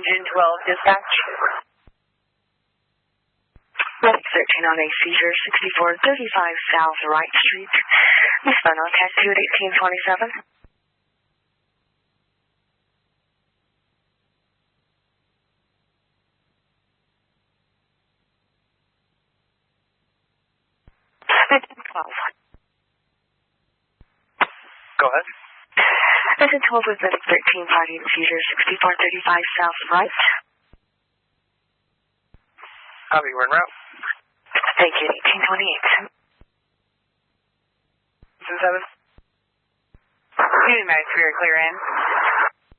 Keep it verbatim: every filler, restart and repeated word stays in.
Engine twelve dispatch. Medic thirteen on a seizure, sixty-four thirty-five South Wright Street. Eastbound on taxi at eighteen twenty-seven. Engine twelve. Go ahead. Engine twelve with Medic thirteen, party at seizure, sixty-four thirty-five South Wright. Copy, we're en route. Thank you, eighteen twenty-eight. seven. United Spirit, clear in.